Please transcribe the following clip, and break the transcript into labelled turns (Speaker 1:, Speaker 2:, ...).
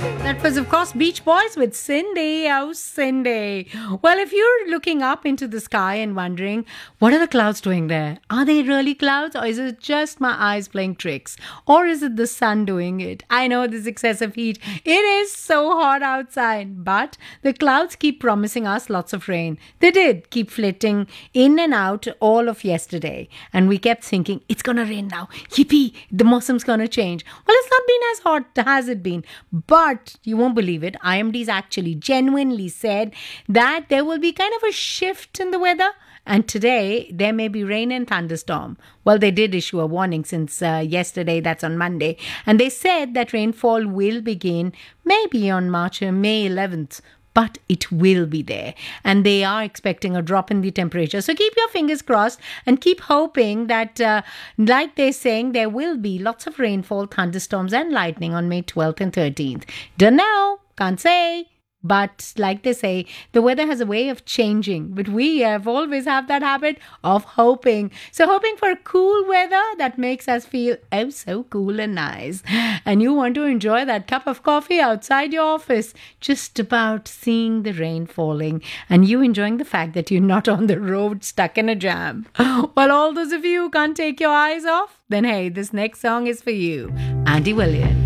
Speaker 1: That was, of course, Beach Boys with Cindy. Oh, Cindy. Well, if you're looking up into the sky and wondering, what are the clouds doing there? Are they really clouds, or is it just my eyes playing tricks? Or is it the sun doing it? I know this excessive heat. It is so hot outside, but the clouds keep promising us lots of rain. They did keep flitting in and out all of yesterday. And we kept thinking, it's going to rain now. Yippee, the mosum's going to change. Well, it's not been as hot as it been, but you won't believe it. IMD's actually genuinely said that there will be kind of a shift in the weather. And today, there may be rain and thunderstorm. Well, they did issue a warning since yesterday, that's on Monday. And they said that rainfall will begin maybe on May 11th. But it will be there. And they are expecting a drop in the temperature. So keep your fingers crossed and keep hoping that, like they're saying, there will be lots of rainfall, thunderstorms and lightning on May 12th and 13th. Don't know. Can't say. But like they say, the weather has a way of changing. But we have always have that habit of hoping. So hoping for cool weather that makes us feel oh so cool and nice. And you want to enjoy that cup of coffee outside your office, just about seeing the rain falling. And you enjoying the fact that you're not on the road stuck in a jam. Well, all those of you who can't take your eyes off, then hey, this next song is for you. Andy Williams.